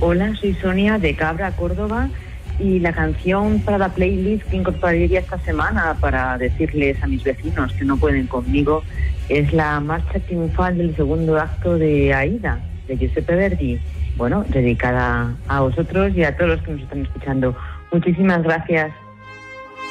Hola, soy Sonia de Cabra, Córdoba, y la canción para la playlist que incorporaría esta semana para decirles a mis vecinos que no pueden conmigo es la marcha triunfal del segundo acto de Aida, de Giuseppe Verdi. Bueno, dedicada a vosotros y a todos los que nos están escuchando. Muchísimas gracias.